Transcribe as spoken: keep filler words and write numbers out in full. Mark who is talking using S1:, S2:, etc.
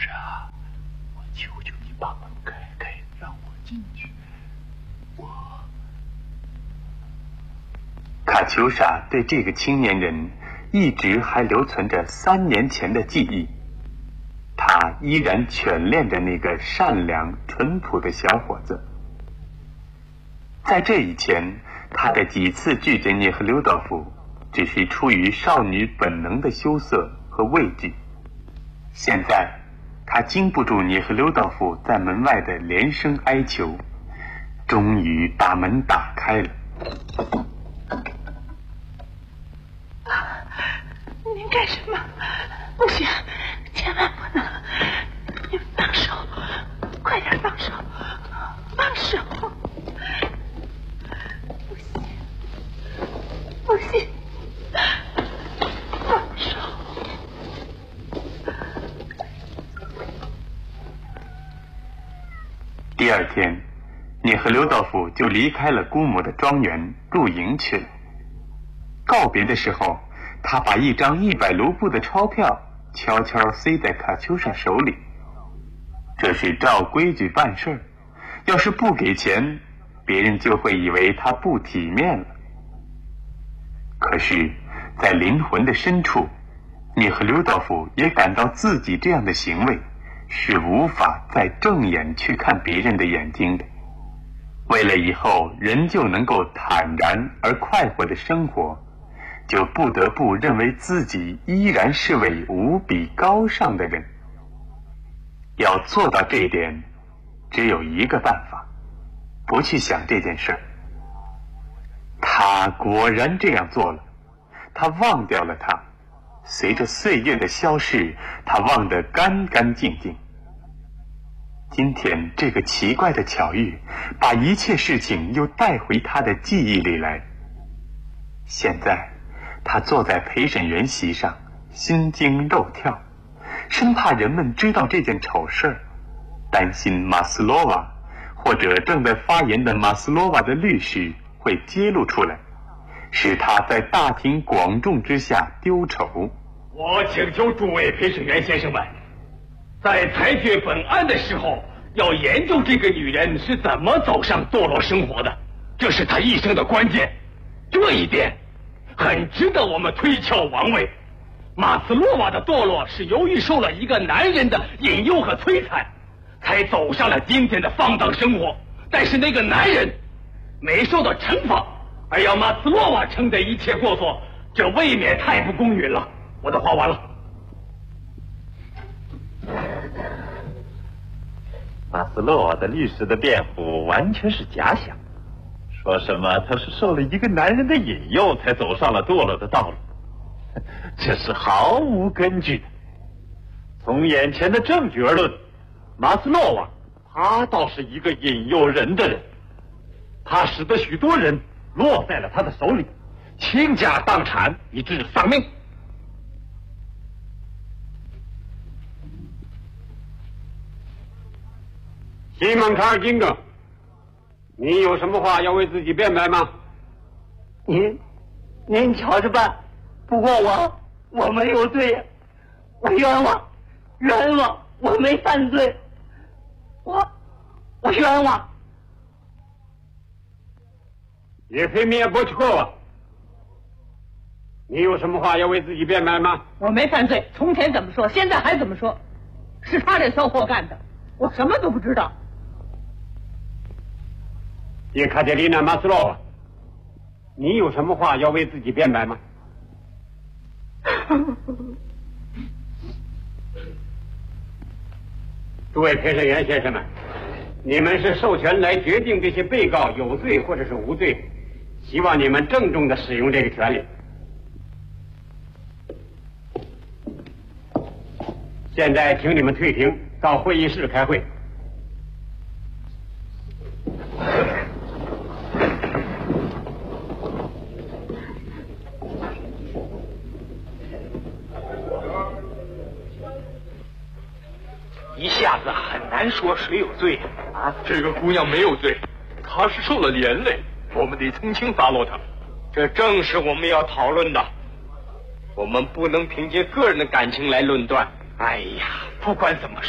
S1: 啊，我求求你把门开开，让我进去。我……
S2: 卡秋莎对这个青年人一直还留存着三年前的记忆，他依然眷恋着那个善良淳朴的小伙子。在这以前，他的几次拒绝涅赫留道夫只是出于少女本能的羞涩和畏惧。现在他经不住涅赫留道夫在门外的连声哀求，终于把门打开了。
S3: 您干什么？不行，千万不能！你放手，快点放手，放手！不行，不行，放手！
S2: 第二天，涅赫留道夫就离开了姑母的庄园，入营去了。告别的时候，他把一张一百卢布的钞票悄悄塞在卡秋莎手里，这是照规矩办事儿，要是不给钱，别人就会以为他不体面了。可是在灵魂的深处，涅赫留道夫也感到自己这样的行为是无法再正眼去看别人的眼睛的。为了以后人就能够坦然而快活的生活，就不得不认为自己依然是位无比高尚的人。要做到这一点，只有一个办法，不去想这件事儿。他果然这样做了，他忘掉了他。随着岁月的消逝，他忘得干干净净。今天这个奇怪的巧遇，把一切事情又带回他的记忆里来。现在他坐在陪审员席上，心惊肉跳，生怕人们知道这件丑事儿，担心马斯洛娃或者正在发言的马斯洛娃的律师会揭露出来，使他在大庭广众之下丢丑。
S4: 我请求诸位陪审员先生们，在裁决本案的时候，要研究这个女人是怎么走上堕落生活的，这是她一生的关键。这一点很值得我们推敲王位。马斯洛娃的堕落是由于受了一个男人的引诱和摧残，才走上了今天的放荡生活。但是那个男人没受到惩罚，而要马斯洛娃承担一切过错，这未免太不公允了。我的话完了。
S5: 马斯洛娃的律师的辩护完全是假想，说什么他是受了一个男人的引诱才走上了堕落的道路，这是毫无根据的。从眼前的证据而论，马斯洛娃他倒是一个引诱人的人，他使得许多人落在了他的手里，倾家荡产以致丧命。
S6: 西蒙卡尔金格，你有什么话要为自己辩白吗？
S7: 您，您瞧着办。不过我我没有罪，我冤枉，冤枉，我没犯罪，我我冤枉。
S6: 也非米波奇科啊，你有什么话要为自己辩白吗？
S3: 我没犯罪，从前怎么说，现在还怎么说，是他这骚货干的，我什么都不知道。
S6: 叶卡捷琳娜·马斯洛娃，你有什么话要为自己辩白吗？诸位陪审员先生们，你们是授权来决定这些被告有罪或者是无罪，希望你们郑重地使用这个权利。现在请你们退庭，到会议室开会。
S1: 一下子很难说谁有罪啊！这个姑娘没有罪，她是受了连累，我们得从轻发落她。这正是我们要讨论的，我们不能凭借个人的感情来论断。哎呀，不管怎么说。